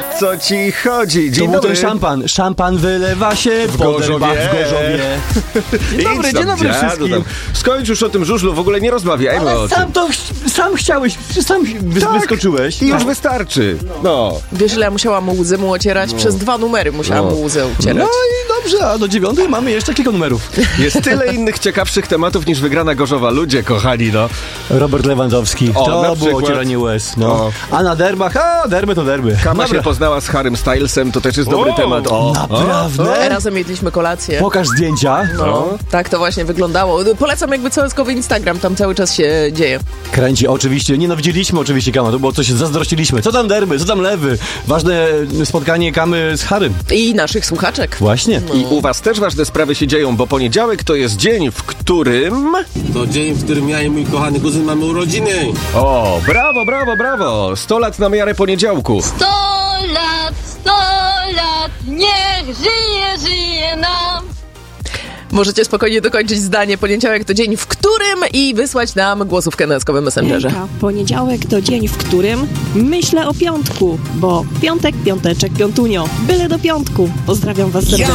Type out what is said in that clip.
co ci chodzi. To Dzień był dobry. ten szampan. Szampan wylewa się w Gorzowie. Dzień dobry wszystkim. Skończ już o tym żużlu, w ogóle nie rozmawiajmy o Ale tym. sam chciałeś, wyskoczyłeś. I już wystarczy. No. Wiesz, ile ja musiałam łzy mu ocierać? Przez 2 numery musiałam mu łzy No ocierać. i dobrze, a do 9 mamy jeszcze kilka numerów. Jest tyle innych ciekawszych tematów niż wygrana Gorzowa. Ludzie kochani, no. Robert Lewandowski. O, na To było przykład. ocieranie łez. No. O. A na derbach, derby to derby. Kama Dobra. się poznała z Harrym Stylesem, to też jest dobry temat. Naprawdę? Razem jedliśmy kolację. Pokaż zdjęcia. No, tak to właśnie wyglądało. Polecam jakby całyskowy Instagram, tam cały czas się dzieje. Kręci, oczywiście. Nienawidziliśmy oczywiście Kama, to było coś, zazdrościliśmy. Co tam derby, co tam lewy? Ważne spotkanie Kamy z Harrym. I naszych słuchaczek. Właśnie. I u was też ważne sprawy się dzieją, bo poniedziałek to jest dzień, w którym... To dzień, w którym ja i mój kochany kuzyn mamy urodziny. O, brawo, brawo, brawo! 100 lat na miarę poniedziałku. 100 lat, niech żyje nam. Możecie spokojnie dokończyć zdanie. Poniedziałek to dzień, w którym i wysłać nam głosówkę na Eskowym Messengerze. Poniedziałek to dzień, w którym myślę o piątku, bo piątek, piąteczek, piątunio. Byle do piątku. Pozdrawiam was serdecznie.